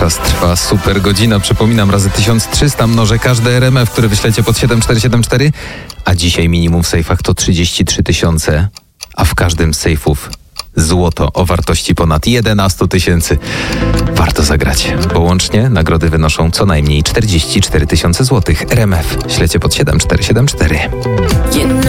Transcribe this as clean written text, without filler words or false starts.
czas trwa super godzina. Przypominam, razy 1300 mnożę każde RMF, które wyślecie pod 7474. A dzisiaj minimum w sejfach to 33 000, a w każdym z sejfów złoto o wartości ponad 11 000. Warto zagrać, bo łącznie nagrody wynoszą co najmniej 44 000 złotych. RMF ślecie pod 7474.